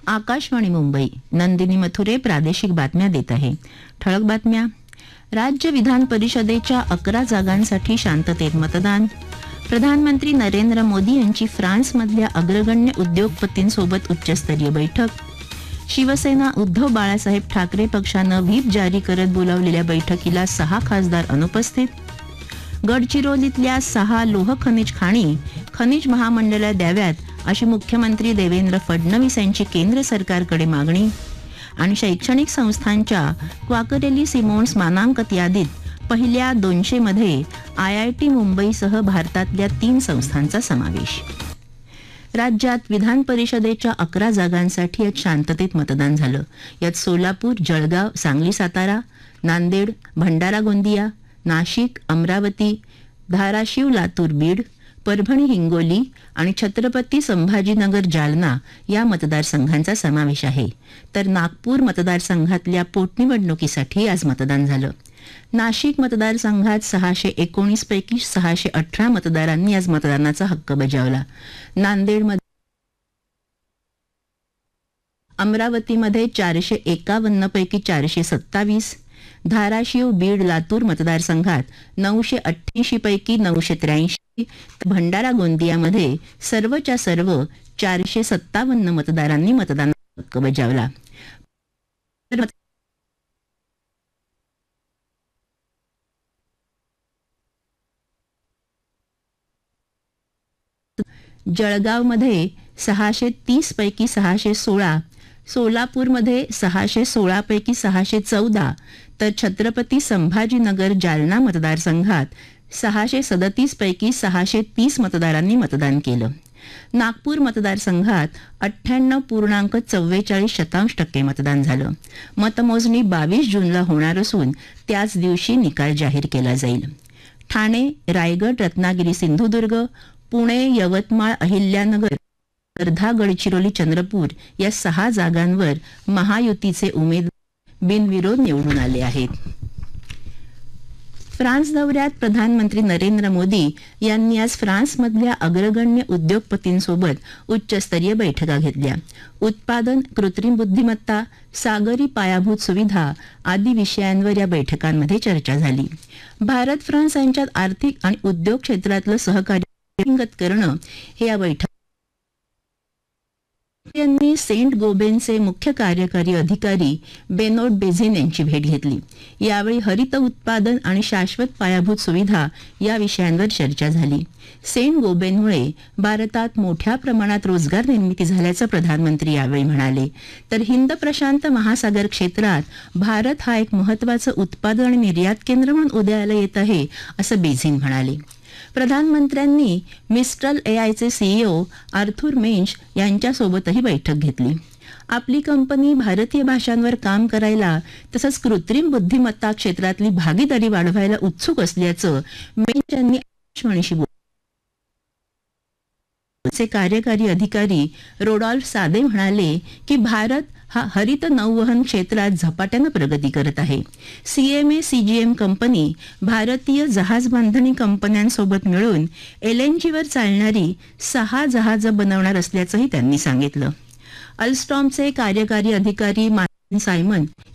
आकाशवाणी मुंबई. नंदिनी मथुरे प्रादेशिक बातम्या देत आहे. ठळक बातम्या. राज्य विधान परिषदेच्या 11 जागांसाठी शांततेत मतदान. प्रधानमंत्री नरेंद्र मोदी यांची फ्रान्समधल्या अग्रगण्य उद्योगपतींसोबत उच्चस्तरीय बैठक. शिवसेना उद्धव बाळासाहेब ठाकरे पक्षानं व्हीप जारी करत बोलावलेल्या बैठकीला 6 खासदार अनुपस्थित. गडचिरोलीतल्या 6 लोह खनिज खाणी खनिज महामंडळाला द्याव्यात अशी मुख्यमंत्री देवेंद्र फडणवीस यांची केंद्र सरकारकडे मागणी. आणि शैक्षणिक संस्थांच्या क्वाकरेली सिमोन्स मानांकन यादीत पहिल्या 200 मध्ये IIT मुंबईसह भारतातल्या 3 संस्थांचा समावेश. राज्यात विधान परिषदेच्या 11 जागांसाठी आज शांततेत मतदान झालं. यात सोलापूर, जळगाव, सांगली, सातारा, नांदेड, भंडारा गोंदिया, नाशिक, अमरावती, धाराशिव, लातूर, बीड, परभणी, हिंगोली आणि छत्रपती संभाजीनगर, जालना या मतदारसंघांचा समावेश आहे. तर नागपूर मतदारसंघातल्या पोटनिवडणुकीसाठी आज मतदान झालं. नाशिक मतदारसंघात 619 पैकी 618 मतदारांनी आज मतदानाचा हक्क बजावला. नांदेडमध्ये, अमरावतीमध्ये 451 पैकी 427, धाराशिव, बीड, लातूर मतदारसंघात 988 पैकी 983, भंडारा गोंदियामध्ये सर्वच्या सर्व 457 मतदारांनी मतदानाचा हक्क बजावला. जळगावमध्ये 630 पैकी 616, सोलापूरमध्ये 616 पैकी 614, तर छत्रपती संभाजीनगर, जालना मतदारसंघात 637 पैकी 630 मतदारांनी मतदान केलं. नागपूर मतदारसंघात 98.44% मतदान झालं. मतमोजणी 22 जूनला होणार असून त्याच दिवशी निकाल जाहीर केला जाईल. ठाणे, रायगड, रत्नागिरी, सिंधुदुर्ग, पुणे, यवतमाळ, अहिल्यानगर, वर्धा, गडचिरोली, चंद्रपूर या 6 जागांवर महायुतीचे उमेदवार बिनविरोध निवडून आले आहेत. फ्रान्स दौऱ्यात प्रधानमंत्री नरेंद्र मोदी यांनी आज फ्रान्समधल्या अग्रगण्य उद्योगपतींसोबत उच्चस्तरीय बैठका घेतल्या. उत्पादन, कृत्रिम बुद्धिमत्ता, सागरी पायाभूत सुविधा आदी विषयांवर या बैठकांमध्ये चर्चा झाली. भारत फ्रान्स यांच्यात आर्थिक आणि उद्योग क्षेत्रातलं सहकार्य वृद्धिंगत करणं हे या बैठक यांनी सेंट गोबेनचे मुख्य कार्यकारी अधिकारी बेनोट बेझिन यांची भेट घेतली. यावेळी हरित उत्पादन आणि शाश्वत पायाभूत सुविधा या विषयांवर चर्चा झाली. सेंट गोबेनमुळे भारतात मोठ्या प्रमाणात रोजगार निर्मिती झाल्याचं प्रधानमंत्री यावेळी म्हणाले. तर हिंद प्रशांत महासागर क्षेत्रात भारत हा एक महत्त्वाचं उत्पादन आणि निर्यात केंद्र म्हणून उदयाला येत आहे असं बेझिन म्हणाले. प्रधानमंत्र्यांनी मिस्ट्रल AIचे CEO आर्थुर मेंच यांच्यासोबतही बैठक घेतली. आपली कंपनी भारतीय भाषांवर काम करायला तसंच कृत्रिम बुद्धिमत्ता क्षेत्रातली भागीदारी वाढवायला उत्सुक असल्याचं मेंच यांनी आकाशवाणीशी बोलताना कार्यकारी अधिकारी रोडॉल्फ सादे म्हणाले की भारत हा हरित नौवहन क्षेत्रात झपाट्यानं प्रगती करत आहे. CMA CGM कंपनी भारतीय जहाज बांधणी कंपन्यांसोबत मिळून LNG वर चालणारी 6 जहाजं बनवणार असल्याचंही त्यांनी सांगितलं. अल्स्टॉमचे कार्यकारी अधिकारी मार्टिन सायमन